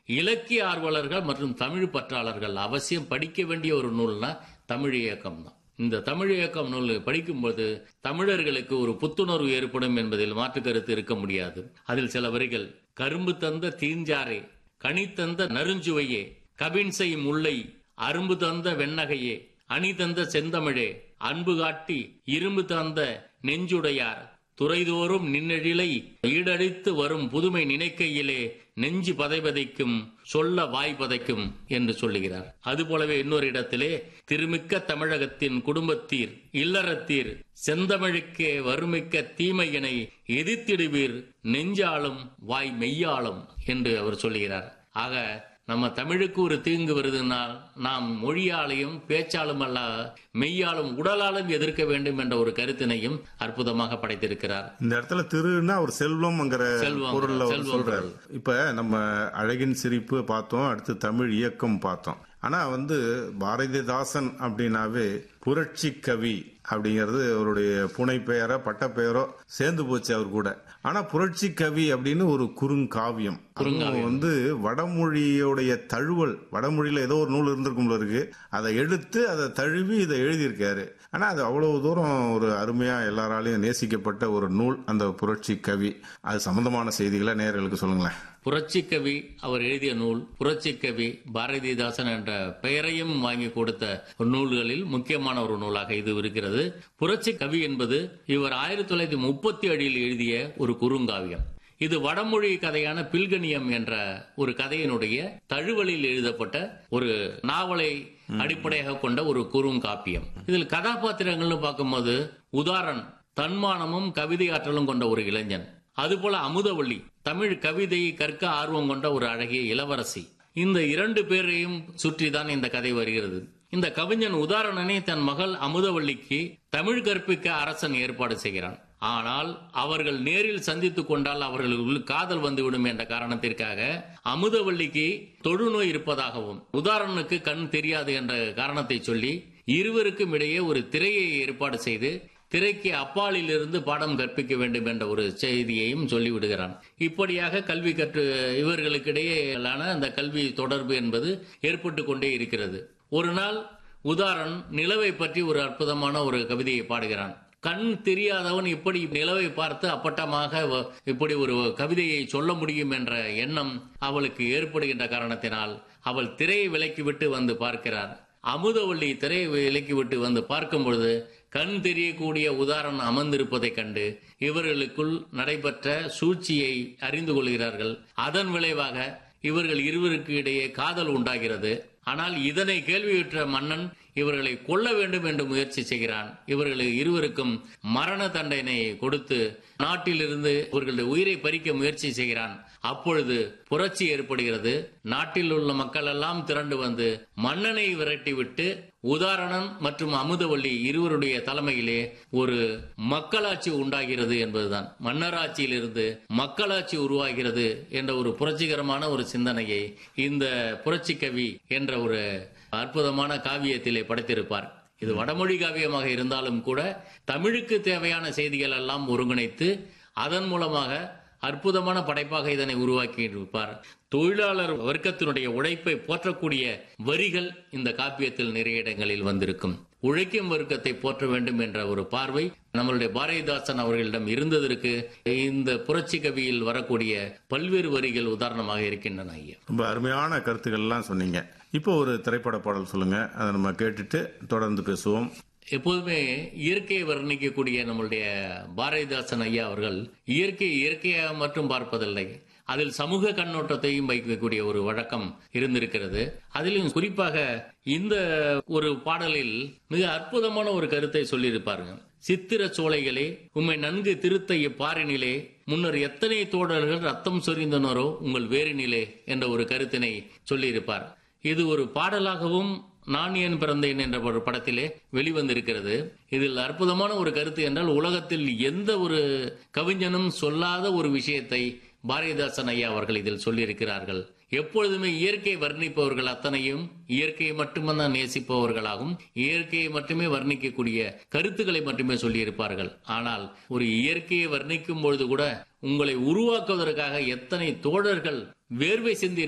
இலக்கிய ஆர்வலர்கள் மற்றும் தமிழ் பற்றாளர்கள் அவசியம் படிக்க வேண்டிய ஒரு நூல்னா தமிழ் இயக்கம் தான். இந்த தமிழ் இயக்கம் நூல் படிக்கும்போது தமிழர்களுக்கு ஒரு புத்துணர்வு ஏற்படும் என்பதில் மாற்று கருத்து இருக்க முடியாது. அதில் சில வரிகள்: கரும்பு தந்த தீஞ்சாரே, கனி தந்த நறுஞ்சுவையே, கபின் செய் முல்லை, அரும்பு தந்த வெண்ணகையே, அணி தந்த செந்தமிழே, அன்பு காட்டி இரும்பு தந்த நெஞ்சுடையார், துறைதோறும் நின்னெழிலை ஈடடித்து வரும் புதுமை நினைக்கையிலே நெஞ்சு பதைபதைக்கும், சொல்ல வாய் பதைக்கும் என்று சொல்லுகிறார். அதுபோலவே இன்னொரு இடத்திலே, திருமிக்க தமிழகத்தின் குடும்பத்தீர் இல்லறத்தீர் செந்தமிழுக்கே வறுமிக்க தீமையினை எதிர்த்திடுவீர் நெஞ்சாலும் வாய் மெய்யாலும் என்று அவர் சொல்லுகிறார். ஆக நம்ம தமிழுக்கு ஒரு தீங்கு வருதுனால் நாம் மொழியாலையும் பேச்சாலும் அல்ல மெய்யாலும் உடலாலும் எதிர்க்க வேண்டும் என்ற ஒரு கருத்தினையும் அற்புதமாக படைத்திருக்கிறார். இந்த இடத்துல திருன்னா ஒரு செல்வம்ங்கிற பொருள்ல சொல்றாரு. இப்ப நம்ம அழகின் சிரிப்பு பார்த்தோம், அடுத்து தமிழ் இயக்கம் பார்த்தோம். ஆனா பாரதிதாசன் அப்படின்னாவே புரட்சி கவி அப்படிங்கிறது அவருடைய புனை பெயரோ பட்ட பெயரோ சேர்ந்து போச்சு அவர் கூட. ஆனா புரட்சி கவி அப்படின்னு ஒரு குறுங்காவியம், வடமொழியோடைய தழுவல், வடமொழியில ஏதோ ஒரு நூல் இருந்திருக்கும் இருக்கு, அதை எடுத்து அதை தழுவி இதை எழுதியிருக்காரு. ஆனா அது அவ்வளவு தூரம் ஒரு அருமையா எல்லாராலையும் நேசிக்கப்பட்ட ஒரு நூல் அந்த புரட்சி கவி. அது சம்பந்தமான செய்திகளை நேயர்களுக்கு சொல்லுங்களேன். புரட்சி கவி அவர் எழுதிய நூல் புரட்சி கவி பாரதிதாசன் என்ற பெயரையும் வாங்கி கொடுத்த நூல்களில் முக்கியமான ஒரு நூலாக இது இருக்கிறது. புரட்சி கவி என்பது இவர் 1937 எழுதிய ஒரு குறுங்காவியம். இது வடமொழி கதையான பில்கணியம் என்ற ஒரு கதையினுடைய தழுவலில் எழுதப்பட்ட ஒரு நாவலை அடிப்படையாக கொண்ட ஒரு குறுங்காப்பியம். இதில் கதாபாத்திரங்கள்னு பார்க்கும்போது உதாரண் தன்மானமும் கவிதை ஆற்றலும் கொண்ட ஒரு இளைஞன், அதுபோல அமுதவள்ளி தமிழ் கவிதையை கற்க ஆர்வம் கொண்ட ஒரு அழகிய இளவரசி. இந்த இரண்டு பேரையும் சுற்றிதான் இந்த கதை வருகிறது. இந்த கவிஞன் உதாரணனை தன் மகள் அமுதவள்ளிக்கு தமிழ் கற்பிக்க அரசன் ஏற்பாடு செய்கிறான். ஆனால் அவர்கள் நேரில் சந்தித்துக் கொண்டால் அவர்களுக்கு காதல் வந்துவிடும் என்ற காரணத்திற்காக அமுதவள்ளிக்கு தொழுநோய் இருப்பதாகவும் உதாரணனுக்கு கண் தெரியாது என்ற காரணத்தை சொல்லி இருவருக்கும் இடையே ஒரு திரையை ஏற்பாடு செய்து திரைக்கு அப்பாலில் இருந்து பாடம் கற்பிக்க வேண்டும் என்ற ஒரு செய்தியையும் சொல்லிவிடுகிறான். இப்படியாக கல்வி கற்று இவர்களுக்கிடையேயான அந்த கல்வி தொடர்பு என்பது ஏற்பட்டு கொண்டே இருக்கிறது. ஒரு நாள் உதாரண் நிலவை பற்றி ஒரு அற்புதமான ஒரு கவிதையை பாடுகிறான். கண் தெரியாதவன் இப்படி நிலவை பார்த்து அப்பட்டமாக இப்படி ஒரு கவிதையை சொல்ல முடியும் என்ற எண்ணம் அவளுக்கு ஏற்படுகின்ற காரணத்தினால் அவள் திரையை விலக்கிவிட்டு வந்து பார்க்கிறார். அமுதவள்ளி திரையை விலக்கிவிட்டு வந்து பார்க்கும் பொழுது கண் தெரியக்கூடிய உதாரணம் அமர்ந்திருப்பதைக் கண்டு இவர்களுக்குள் நடைபெற்ற சூழ்ச்சியை அறிந்து கொள்கிறார்கள். அதன் விளைவாக இவர்கள் இருவருக்கு இடையே காதல் உண்டாகிறது. ஆனால் இதனை கேள்வியுற்ற மன்னன் இவர்களை கொல்ல வேண்டும் என்று முயற்சி செய்கிறான். இவர்கள் இருவருக்கும் மரண தண்டனை கொடுத்து நாட்டிலிருந்து இவர்களுடைய உயிரை பறிக்க முயற்சி செய்கிறான். அப்பொழுது புரட்சி ஏற்படுகிறது. நாட்டில் உள்ள மக்கள் எல்லாம் திரண்டு வந்து மன்னனை விரட்டிவிட்டு உதாரணன் மற்றும் அமுதவள்ளி இருவருடைய தலைமையிலே ஒரு மக்களாட்சி உண்டாகிறது என்பதுதான். மன்னராட்சியிலிருந்து மக்களாட்சி உருவாகிறது என்ற ஒரு புரட்சிகரமான ஒரு சிந்தனையை இந்த புரட்சி கவி என்ற ஒரு அற்புதமான காவியத்திலே படைத்திருப்பார். இது வடமொழி காவியமாக இருந்தாலும் கூட தமிழுக்கு தேவையான செய்திகள் எல்லாம் ஒருங்கிணைத்து அதன் மூலமாக அற்புதமான படைப்பாக இதனை உருவாக்கி இருப்பார். தொழிலாளர் வர்க்கத்தினுடைய உழைப்பை போற்றக்கூடிய வரிகள் இந்த காப்பியத்தில் நிறைய இடங்களில் வந்திருக்கும். உழைக்கும் வர்க்கத்தை போற்ற வேண்டும் என்ற ஒரு பார்வை நம்மளுடைய பாரதிதாசன் அவர்களிடம் இருந்ததற்கு இந்த புரட்சி கவியில் வரக்கூடிய பல்வேறு வரிகள் உதாரணமாக இருக்கின்றன. ஐயா, ரொம்ப அருமையான கருத்துக்கள் எல்லாம் சொன்னீங்க. இப்போ ஒரு திரைப்பட பாடல் சொல்லுங்க, அதை நம்ம கேட்டுட்டு தொடர்ந்து பேசுவோம். எப்போதுமே இயற்கையை வர்ணிக்கக்கூடிய நம்மளுடைய பாரதிதாசன் ஐயா அவர்கள் இயற்கையாக மட்டும் பார்ப்பதில்லை, அதில் சமூக கண்ணோட்டத்தையும் வைக்கக்கூடிய ஒரு வழக்கம் இருந்திருக்கிறது. அதிலும் குறிப்பாக இந்த ஒரு பாடலில் மிக அற்புதமான ஒரு கருத்தை சொல்லியிருப்பாருங்க. சித்திர சோலைகளே உம்மை நன்கு திருத்த இப்பாரினிலே முன்னர் எத்தனை தோழர்கள் ரத்தம் சொரிந்தனரோ உங்கள் வேரினிலே என்ற ஒரு கருத்தினை சொல்லியிருப்பார். இது ஒரு பாடலாகவும் நான் ஏன் பிறந்தேன் என்ற ஒரு படத்திலே வெளிவந்திருக்கிறது. இதில் அற்புதமான ஒரு கருத்து என்றால் உலகத்தில் எந்த ஒரு கவிஞனும் சொல்லாத ஒரு விஷயத்தை பாரதிதாசன் ஐயா அவர்கள் இதில் சொல்லியிருக்கிறார்கள். எப்பொழுதுமே இயற்கை வர்ணிப்பவர்கள் அத்தனையும் இயற்கையை மட்டும்தான் நேசிப்பவர்களாகவும் இயற்கையை மட்டுமே வர்ணிக்கக்கூடிய கருத்துக்களை மட்டுமே சொல்லியிருப்பார்கள். ஆனால் ஒரு இயற்கையை வர்ணிக்கும் பொழுது கூட உங்களை உருவாக்குவதற்காக எத்தனை தோழர்கள் வேர்வை சிந்தி